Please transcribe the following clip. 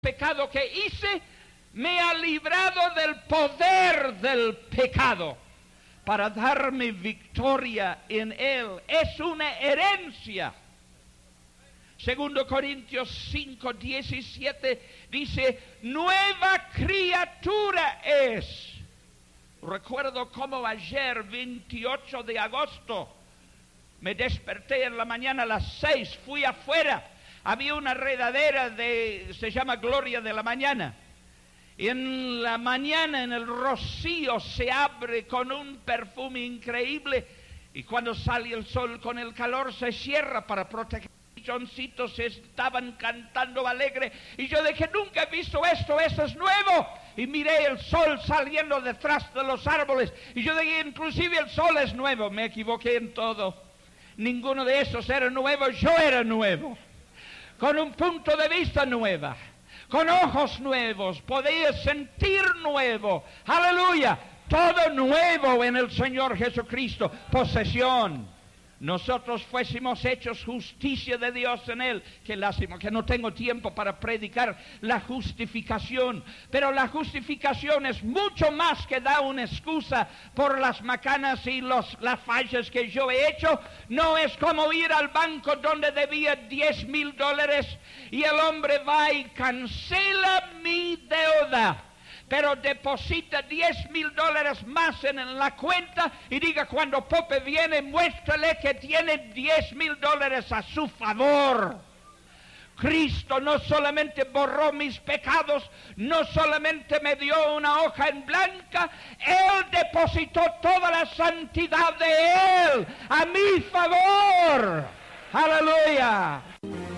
pecado que hice, me ha librado del poder del pecado para darme victoria en él. Es una herencia. 2 Corintios 5:17 dice, nueva criatura es. Recuerdo como ayer, 28 de agosto, me desperté en la mañana a las 6, fui afuera. Había una redadera se llama Gloria de la Mañana. Y en la mañana, en el rocío, se abre con un perfume increíble. Y cuando sale el sol con el calor, se cierra para proteger. Los pichoncitos estaban cantando alegre. Y yo dije, nunca he visto esto, eso es nuevo. Y miré el sol saliendo detrás de los árboles. Y yo dije, inclusive el sol es nuevo. Me equivoqué en todo. Ninguno de esos era nuevo, yo era nuevo. Con un punto de vista nueva, con ojos nuevos, podía sentir nuevo. Aleluya, todo nuevo en el Señor Jesucristo. Posesión. Nosotros fuésemos hechos justicia de Dios en Él. Qué lástima que no tengo tiempo para predicar la justificación. Pero la justificación es mucho más que dar una excusa por las macanas y las fallas que yo he hecho. No es como ir al banco donde debía $10,000 y el hombre va y cancela mi deuda, pero deposita $10,000 más en la cuenta y diga, cuando Pope viene, muéstrale que tiene $10,000 a su favor. Cristo no solamente borró mis pecados, no solamente me dio una hoja en blanca, Él depositó toda la santidad de Él a mi favor. ¡Aleluya!